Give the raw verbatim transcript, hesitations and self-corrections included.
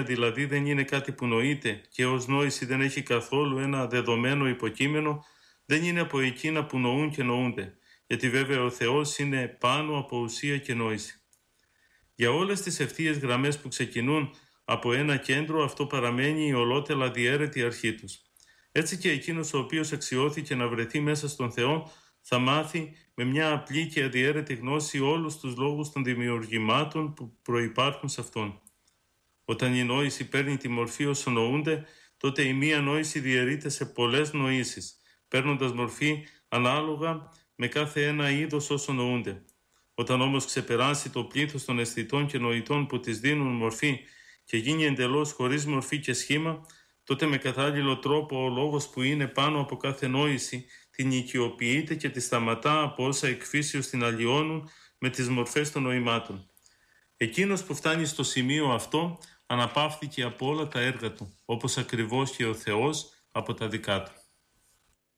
δηλαδή δεν είναι κάτι που νοείται και ως νόηση δεν έχει καθόλου ένα δεδομένο υποκείμενο, δεν είναι από εκείνα που νοούν και νοούνται, γιατί βέβαια ο Θεός είναι πάνω από ουσία και νόηση. Για όλες τις ευθείες γραμμές που ξεκινούν από ένα κέντρο, αυτό παραμένει η ολότελα διαίρετη αρχή τους. Έτσι και εκείνος ο οποίος αξιώθηκε να βρεθεί μέσα στον Θεό θα μάθει με μια απλή και αδιαίρετη γνώση όλους τους λόγους των δημιουργημάτων που προϋπάρχουν σε Αυτόν. Όταν η νόηση παίρνει τη μορφή όσο νοούνται, τότε η μία νόηση διαιρείται σε πολλές νοήσεις, παίρνοντας μορφή ανάλογα με κάθε ένα είδος όσο νοούνται. Όταν όμως ξεπεράσει το πλήθος των αισθητών και νοητών που της δίνουν μορφή και γίνει εντελώς χωρίς μορφή και σχήμα, τότε με κατάλληλο τρόπο ο λόγος που είναι πάνω από κάθε νόηση την οικειοποιείται και τη σταματά από όσα εκφύσεως την αλλοιώνουν με τις μορφές των νοημάτων. Εκείνος που φτάνει στο σημείο αυτό αναπαύθηκε από όλα τα έργα του, όπως ακριβώς και ο Θεός από τα δικά του.